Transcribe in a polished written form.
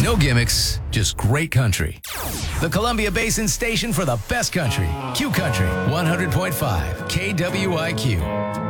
No gimmicks, just great country. The Columbia Basin station for the best country. Q Country, 100.5 KWIQ.